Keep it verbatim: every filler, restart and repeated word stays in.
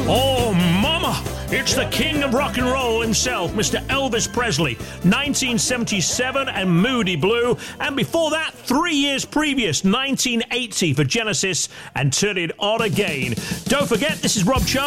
Oh, mama! It's the king of rock and roll himself, Mister Elvis Presley, nineteen seventy-seven and Moody Blue, and before that, three years previous, nineteen eighty for Genesis and Turn It On Again. Don't forget, this is Rob Charles.